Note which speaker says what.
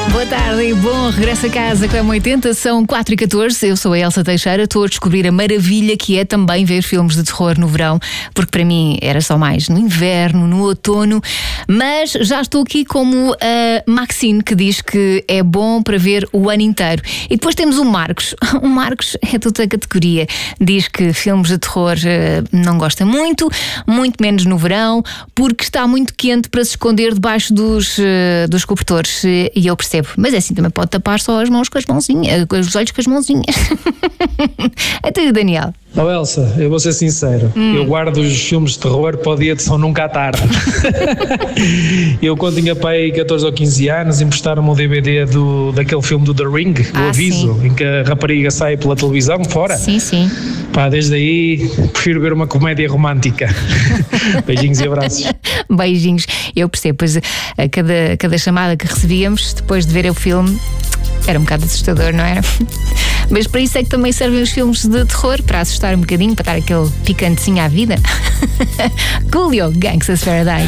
Speaker 1: Boa tarde e bom regresso a casa com a M80, são 4h14, eu sou a Elsa Teixeira, estou a descobrir a maravilha que é também ver filmes de terror no verão, porque para mim era só mais no inverno, no outono, mas já estou aqui como a Maxine, que diz que é bom para ver o ano inteiro. E depois temos o Marcos é de outra categoria, diz que filmes de terror não gosta muito menos no verão, porque está muito quente para se esconder debaixo dos cobertores, e eu percebo. Mas é assim, também pode tapar só as mãos com as mãozinhas, os olhos com as mãozinhas. Até o Daniel.
Speaker 2: Oh Elsa, eu vou ser sincero, eu guardo os filmes de terror para o dia de São Nunca à Tarde. Eu quando tinha pai 14 ou 15 anos emprestaram-me o DVD daquele filme do The Ring, o Aviso, sim, em que a rapariga sai pela televisão fora.
Speaker 1: Sim, sim.
Speaker 2: Pá, desde aí prefiro ver uma comédia romântica. Beijinhos e abraços.
Speaker 1: Beijinhos, eu percebo, pois a cada chamada que recebíamos depois de ver o filme era um bocado assustador, não era? Mas para isso é que também servem os filmes de terror, para assustar um bocadinho, para dar aquele picantezinho à vida. Coolio, Gangsta's Paradise.